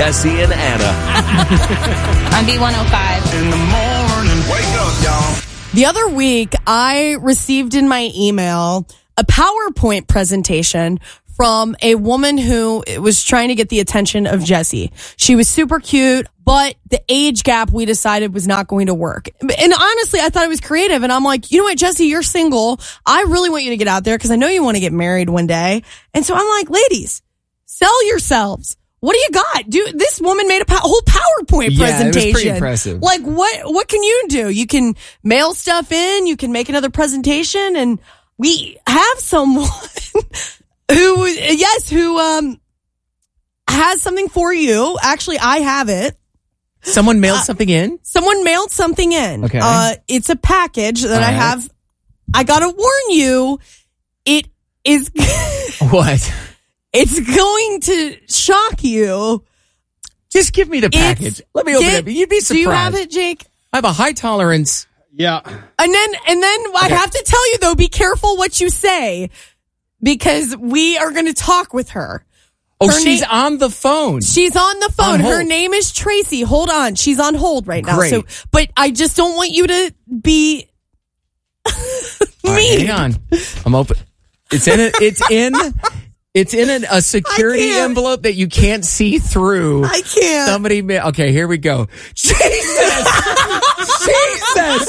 Jesse and Anna. On B105. In the morning, wake up, y'all. The other week, I received in my email a PowerPoint presentation from a woman who was trying to get the attention of Jesse. She was super cute, but the age gap we decided was not going to work. And honestly, I thought it was creative. And I'm like, you know what, Jesse, you're single. I really want you to get out there because I know you want to get married one day. And so I'm like, ladies, sell yourselves. What do you got? Dude, this woman made a whole PowerPoint presentation. It was pretty impressive. Like, what can you do? You can mail stuff in. You can make another presentation. And we have someone who has something for you. Actually, I have it. Someone mailed something in? Someone mailed something in. Okay. It's a package that I have. I gotta warn you, it is... What? It's going to shock you. Just give me the package. Let me open it. You'd be surprised. Do you have it, Jake? I have a high tolerance. Yeah. And then I have to tell you, though, be careful what you say, because we are going to talk with her. Oh, she's on the phone. She's on the phone. Her name is Tracy. Hold on. She's on hold right now. Great. So, but I just don't want you to be mean. Hang on. I'm open. It's in a security envelope that you can't see through. I can't. Okay, here we go. Jesus! Jesus!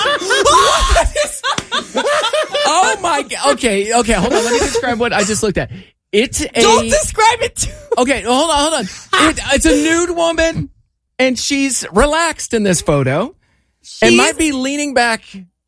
Oh my God. Okay, hold on. Let me describe what I just looked at. Don't describe it too. Okay, hold on. It's a nude woman, and she's relaxed in this photo, and might be leaning back.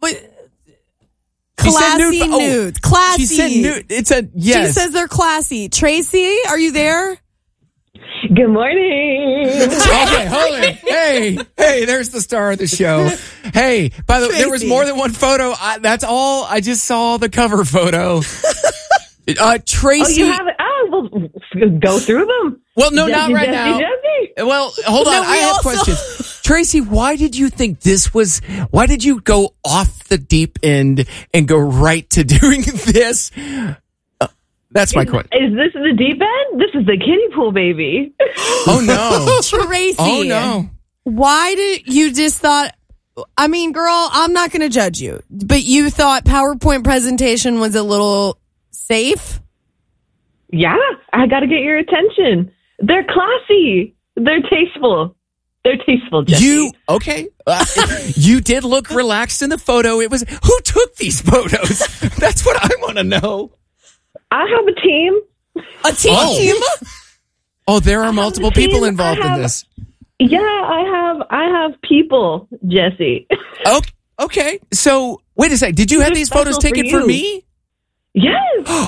Classy nude. Classy. She said nude. Yes. She says they're classy. Tracy, are you there? Good morning. Okay, hold on. Hey, there's the star of the show. Hey, by the way, there was more than one photo. That's all. I just saw the cover photo. Tracy. Oh, you have it? Oh, well, go through them. Well, no, not right now. Jesse. Well, hold on. I have questions. Tracy, why did you think why did you go off the deep end and go right to doing this? That's my question. Is this the deep end? This is the kiddie pool, baby. Oh, no. Tracy. Oh, no. Why did you just thought, I mean, girl, I'm not going to judge you, but you thought PowerPoint presentation was a little safe? Yeah, I got to get your attention. They're classy. They're tasteful. They're tasteful, Jesse. You did look relaxed in the photo. Who took these photos? That's what I want to know. I have a team. A team? Oh, there are multiple people involved in this. Yeah, I have people, Jesse. Okay. So, wait a second. Did you have these photos taken for me? Yes.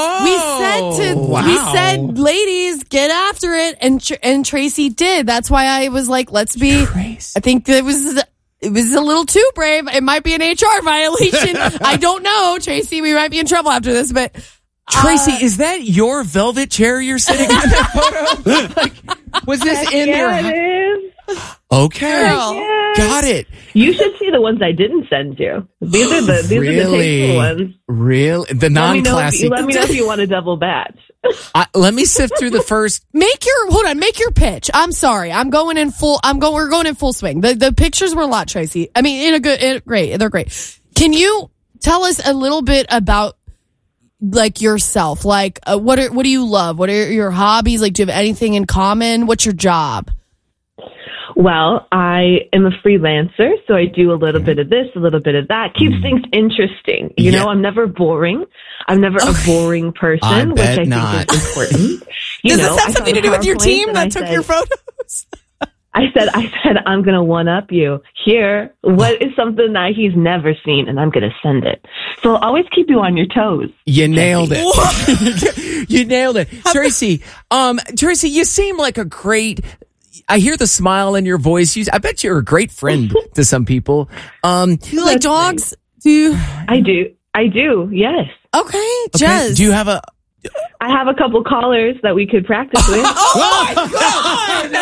We said, ladies, get after it, and Tracy did. That's why I was like, let's be. Trace. I think it was a little too brave. It might be an HR violation. I don't know, Tracy. We might be in trouble after this, but Tracy, is that your velvet chair you're sitting in that photo? Was this in your house? It is. Okay. Yeah. Got it. You should see the ones I didn't send you. These are the tasteful ones. Really? The non-classic. Let me know if you want a double batch. Let me sift through the first. Make your pitch. I'm sorry. We're going in full swing. The pictures were a lot, Tracy. I mean, great. They're great. Can you tell us a little bit about like yourself? Like, what do you love? What are your hobbies? Like, do you have anything in common? What's your job? Well, I am a freelancer, so I do a little bit of this, a little bit of that. Keeps things interesting. You know, I'm never boring. I'm never a boring person, which I think is important. Does this have something to do with your team that took your photos? I said, I'm going to one-up you. Here, what is something that he's never seen, and I'm going to send it. So I'll always keep you on your toes. You nailed it. You nailed it. Tracy, Tracy, you seem like a great... I hear the smile in your voice. I bet you're a great friend to some people. Do you like dogs? I do. Yes. Okay, Jess. Do you have a... I have a couple callers that we could practice with. Oh my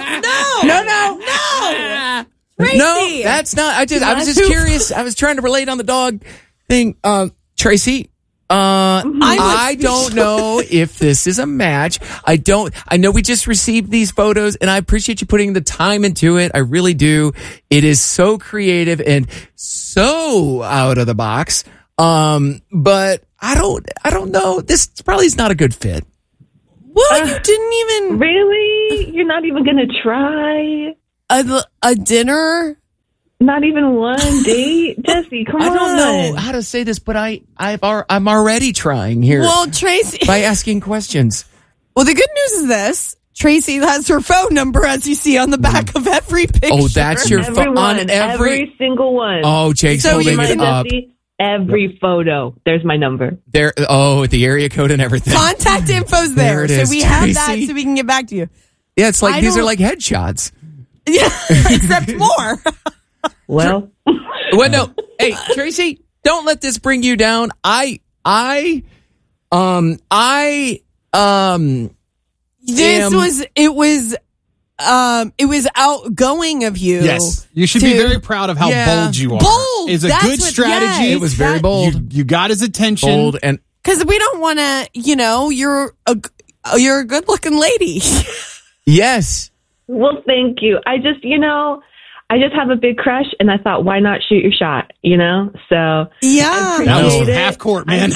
God! No! Tracy. No, that's not. I was just curious. I was trying to relate on the dog thing. Tracy, I don't know if this is a match. I know we just received these photos, and I appreciate you putting the time into it. I really do. It is so creative and so out of the box. But I don't know. This probably is not a good fit. Well, you didn't even really. You're not even gonna try a dinner. Not even one date, Jesse. Come on. I don't know how to say this, but I'm already trying here. Well, Tracy, by asking questions. Well, the good news is this: Tracy has her phone number, as you see on the back of every picture. Oh, that's your phone on every single one. Oh, Jake's holding it up. Every photo, there's my number. There. Oh, the area code and everything. Contact info's there, it is, so we Tracy. have that, so we can get back to you. Yeah, it's like these are like headshots. Yeah, except more. Well, no. Hey, Tracy, don't let this bring you down. It was outgoing of you. Yes. You should be very proud of how bold you are. Bold. It's a good strategy. Yes, it was very bold. You got his attention. Bold and because we don't want to, you're a good looking lady. Yes. Well, thank you. I just have a big crush, and I thought, why not shoot your shot? So yeah, that was from half court, man.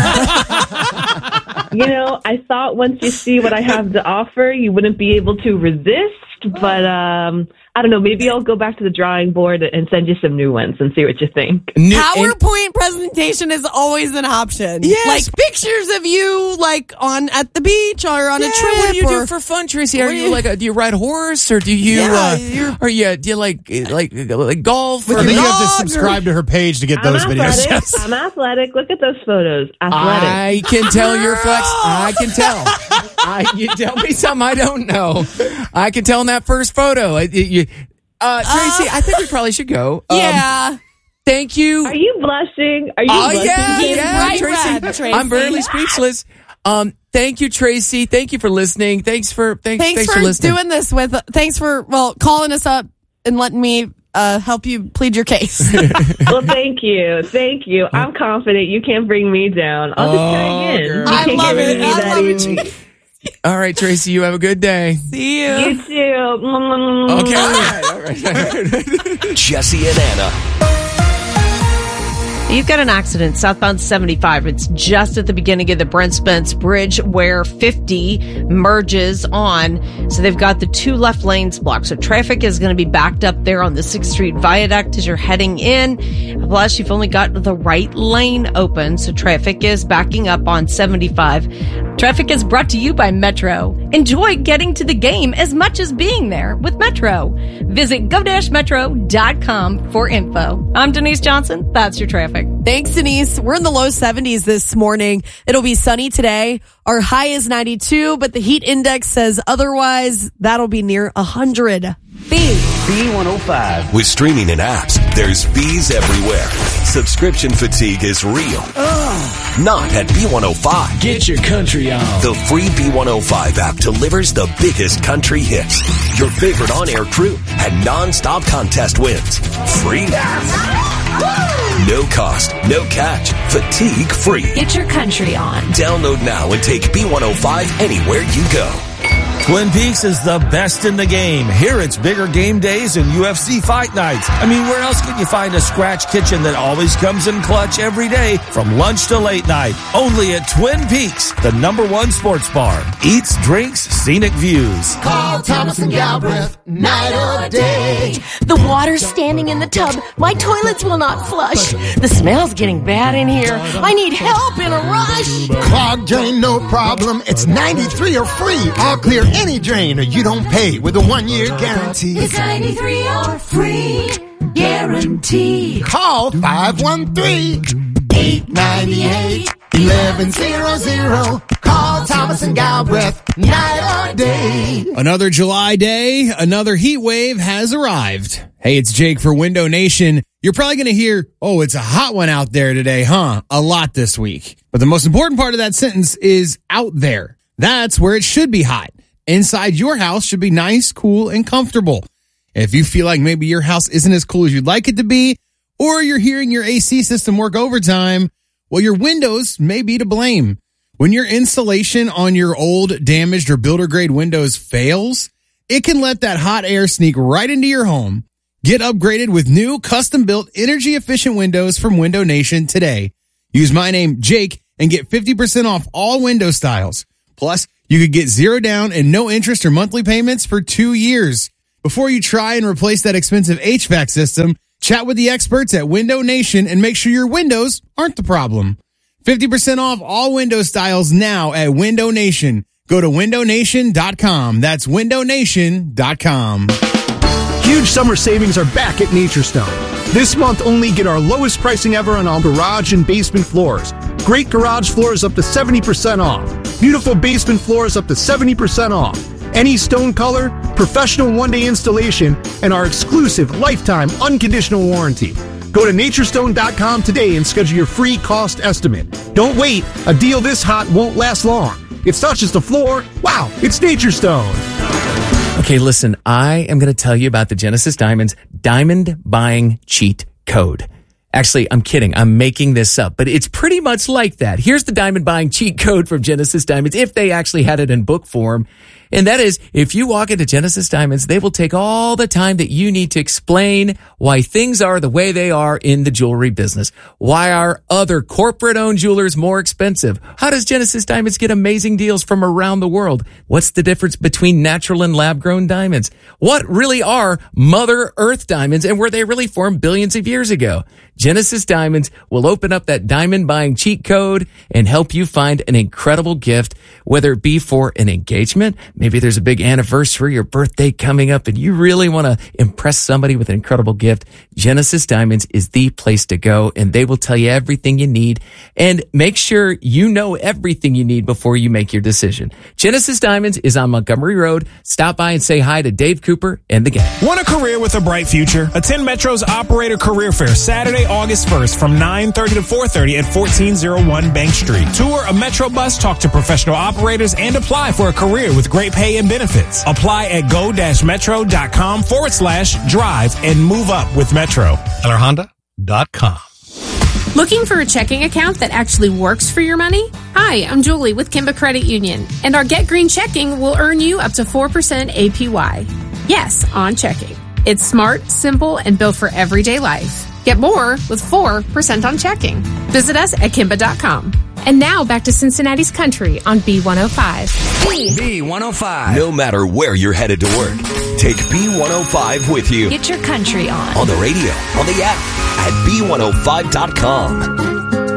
I thought once you see what I have to offer, you wouldn't be able to resist. But I don't know. Maybe I'll go back to the drawing board and send you some new ones and see what you think. PowerPoint presentation is always an option. Yes. Like pictures of you, like at the beach or on a trip. What do you do for fun, Tracy? Are you do you ride a horse, or do you do you like golf? Or you have to subscribe to her page to get those videos. Yes. I'm athletic. Look at those photos. Athletic. I can tell you're flex. I can tell. You tell me something I don't know. I can tell in that first photo. Tracy, I think we probably should go. Yeah. Thank you. Are you blushing? Are you blushing? Yeah, Tracy. Tracy. I'm barely speechless. Thank you, Tracy. Thank you for listening. Thanks for listening. Doing this with. Thanks for calling us up and letting me help you plead your case. Well, thank you. I'm confident you can't bring me down. I'll just try again. Girl. I love it. All right, Tracy, you have a good day. See you. You too. Okay. All right. Jesse and Anna. You've got an accident southbound 75. It's just at the beginning of the Brent Spence Bridge where 50 merges on. So they've got the two left lanes blocked. So traffic is going to be backed up there on the 6th Street Viaduct as you're heading in. Plus, you've only got the right lane open. So traffic is backing up on 75. Traffic is brought to you by Metro. Enjoy getting to the game as much as being there with Metro. Visit go-metro.com for info. I'm Denise Johnson. That's your traffic. Thanks, Denise. We're in the low 70s this morning. It'll be sunny today. Our high is 92, but the heat index says otherwise. That'll be near 100. B105. With streaming and apps, there's bees everywhere. Subscription fatigue is real. Not at B105. Get your country on. The free B105 app delivers the biggest country hits, your favorite on-air crew, and non-stop contest wins. Free. No cost, no catch, fatigue free. Get your country on. Download now and take B105 anywhere you go. Twin Peaks is the best in the game. Here it's bigger game days and UFC fight nights. I mean, where else can you find a scratch kitchen that always comes in clutch every day from lunch to late night? Only at Twin Peaks, the #1 sports bar. Eats, drinks, scenic views. Call Thomas and Galbraith, night or day. The water's standing in the tub. My toilets will not flush. The smell's getting bad in here. I need help in a rush. Clogged drain, no problem. It's 93 or free. All clear any drain or you don't pay with a 1-year guarantee. It's 93 or free guarantee. Call 513-898-1100. Call Thomas and Galbraith, night or day. Another July day, another heat wave has arrived. Hey, it's Jake for Window Nation. You're probably going to hear, oh, it's a hot one out there today, huh? A lot this week. But the most important part of that sentence is out there. That's where it should be hot. Inside your house should be nice, cool, and comfortable. If you feel like maybe your house isn't as cool as you'd like it to be, or you're hearing your AC system work overtime, Well, your windows may be to blame. When your installation on your old, damaged, or builder-grade windows fails, it can let that hot air sneak right into your home. Get upgraded with new, custom-built, energy-efficient windows from Window Nation today. Use my name, Jake, and get 50% off all window styles. Plus, you could get 0 down and no interest or monthly payments for 2 years. Before you try and replace that expensive HVAC system, chat with the experts at Window Nation and make sure your windows aren't the problem. 50% off all window styles now at Window Nation. Go to windownation.com. That's windownation.com. Huge summer savings are back at Nature Stone. This month only, get our lowest pricing ever on all garage and basement floors. Great garage floors up to 70% off. Beautiful basement floors up to 70% off. Any stone color, professional one-day installation, and our exclusive lifetime unconditional warranty. Go to naturestone.com today and schedule your free cost estimate. Don't wait. A deal this hot won't last long. It's not just a floor. Wow, it's Nature Stone. Okay, listen, I am going to tell you about the Genesis Diamonds Diamond Buying Cheat Code. Actually, I'm kidding. I'm making this up, but it's pretty much like that. Here's the Diamond Buying Cheat Code from Genesis Diamonds, if they actually had it in book form. And that is, if you walk into Genesis Diamonds, they will take all the time that you need to explain why things are the way they are in the jewelry business. Why are other corporate-owned jewelers more expensive? How does Genesis Diamonds get amazing deals from around the world? What's the difference between natural and lab-grown diamonds? What really are Mother Earth diamonds, and were they really formed billions of years ago? Genesis Diamonds will open up that diamond buying cheat code and help you find an incredible gift, whether it be for an engagement, maybe there's a big anniversary or birthday coming up and you really want to impress somebody with an incredible gift. Genesis Diamonds is the place to go, and they will tell you everything you need and make sure you know everything you need before you make your decision. Genesis Diamonds is on Montgomery Road. Stop by and say hi to Dave Cooper and the gang. Want a career with a bright future? Attend Metro's Operator Career Fair Saturday, August 1st from 9:30 to 4:30 at 1401 Bank Street. Tour a Metro bus, talk to professional operators, and apply for a career with great pay and benefits. Apply at go-metro.com/drive and move up with Metro. HondaCom. Looking for a checking account that actually works for your money? Hi, I'm Julie with Kimba Credit Union, and our Get Green checking will earn you up to 4% APY. Yes, on checking. It's smart, simple, and built for everyday life. Get more with 4% on checking. Visit us at Kimba.com. And now back to Cincinnati's Country on B105. B105. No matter where you're headed to work, take B105 with you. Get your country on. On the radio, on the app, at B105.com.